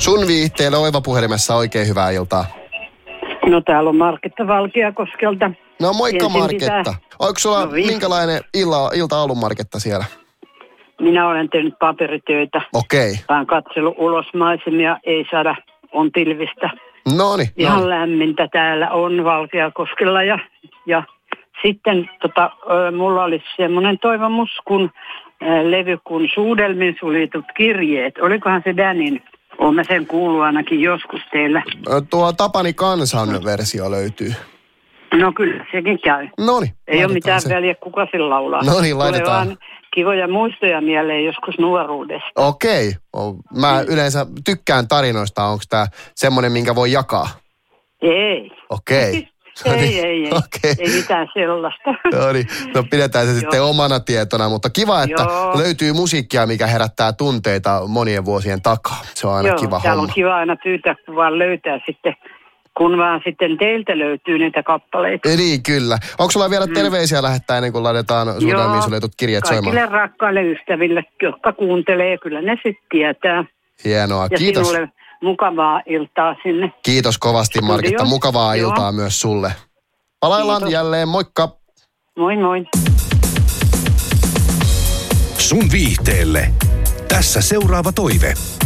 Sun viihteelle Oiva puhelimessa oikein hyvää iltaa. No täällä on Marketta Valkeakoskelta. No moikka Ensin Marketta. Oiko sulla minkälainen ilta ollut Marketta siellä? Minä olen tehnyt paperitöitä. Okei. Vaan katsellut ulos maisemia, ei saada, on pilvistä. Noniin. Ihan lämmintä täällä on Valkeakoskella ja sitten mulla olisi semmoinen toivomus, kun levy kun Suudelmin suljetut kirjeet. Olikohan se Danin? Olen mä sen kuullut ainakin joskus teillä. Tuo Tapani Kansan versio löytyy. No kyllä, sekin käy. Noniin. Ei ole mitään väliä, kuka sen laulaa. Noniin, laitetaan. Tulee vaan kivoja muistoja mieleen joskus nuoruudesta. Okei. Mä yleensä tykkään tarinoista. Onko tää semmoinen, minkä voi jakaa? Ei. Okei. Ei. Okay. Ei mitään sellaista. No pidetään se sitten omana tietona, mutta kiva, että löytyy musiikkia, mikä herättää tunteita monien vuosien takaa. Se on aina kiva täällä homma. On kiva aina pyytää, kun vaan löytää sitten, kun vaan sitten teiltä löytyy niitä kappaleita. Niin, kyllä. Onko sulla vielä terveisiä lähettää ennen kuin laitetaan Suudelmiin suljetut kirjeet soimaan? Kaikille rakkaille ystäville, jotka kuuntelee, kyllä ne sitten tietää. Hienoa, ja kiitos. Sinulle mukavaa iltaa sinne. Kiitos kovasti Markitta, mukavaa iltaa myös sulle. Palaillaan jälleen, moikka. Moi moi. Sun viihteelle. Tässä seuraava toive.